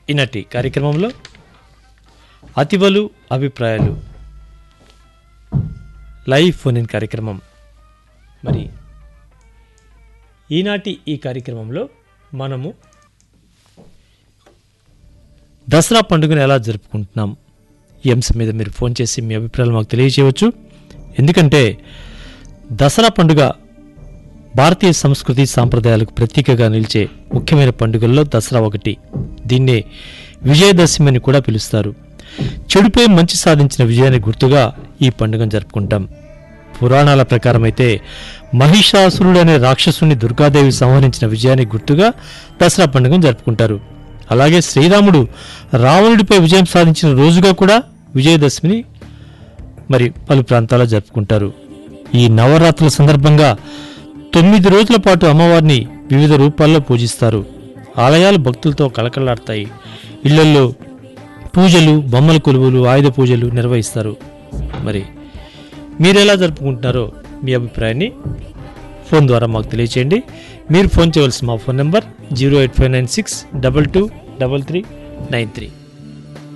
ఈనాటి కార్యక్రమంలో అతివలు అభిప్రాయాలు లైవ్ ఫోన్ ఇన్ కార్యక్రమం. మరి ఈనాటి ఈ కార్యక్రమంలో మనము దసరా పండుగను ఎలా జరుపుకుంటున్నాం ఈ అంశం మీద మీరు ఫోన్ చేసి మీ అభిప్రాయాలు మాకు తెలియజేయవచ్చు. ఎందుకంటే దసరా పండుగ భారతీయ సంస్కృతి సాంప్రదాయాలకు ప్రతీకగా నిలిచే ముఖ్యమైన పండుగల్లో దసరా ఒకటి. దీన్నే విజయదశమి అని కూడా పిలుస్తారు. చెడుపై మంచి సాధించిన విజయాన్ని గుర్తుగా ఈ పండుగను జరుపుకుంటాం. పురాణాల ప్రకారం అయితే మహిషాసురుడు అనే రాక్షసుని దుర్గాదేవి సంహరించిన విజయాన్ని గుర్తుగా దసరా పండుగను జరుపుకుంటారు. అలాగే శ్రీరాముడు రావణుడిపై విజయం సాధించిన రోజుగా కూడా విజయదశమిని మరి పలు ప్రాంతాల్లో జరుపుకుంటారు. ఈ నవరాత్రుల సందర్భంగా 9 రోజుల పాటు అమ్మవారిని వివిధ రూపాల్లో పూజిస్తారు. ఆలయాలు భక్తులతో కళకళలాడతాయి. ఇళ్లల్లో పూజలు, బొమ్మల కొలువులు, ఆయుధ పూజలు నిర్వహిస్తారు. మరి మీరెలా జరుపుకుంటున్నారో మీ అభిప్రాయాన్ని ఫోన్ ద్వారా మాకు తెలియచేయండి. మీరు ఫోన్ చేయవలసిన మా ఫోన్ నెంబర్ 08596 223393.